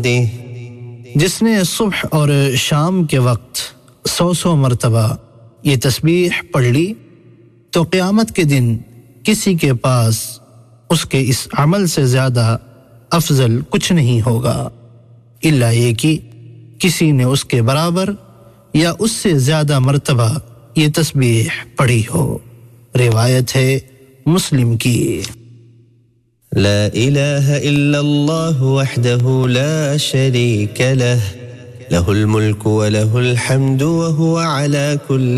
बिहम्दिह। जिसने सुबह और शाम के वक्त 100 मरतबा ये तस्बीह पढ़ ली तो क़यामत के दिन किसी के पास उसके इस अमल से ज़्यादा अफजल कुछ नहीं होगा, इल्ला ये कि किसी ने उसके बराबर या उससे ज़्यादा मरतबा ये तस्बीह पढ़ी हो। रिवायत है मुस्लिम की। ला इलाहा इल्लल्लाह वहदहु ला शरीक लह, लहुल मुल्कु व लहुल हम्दु व हुवा अला कुल्लि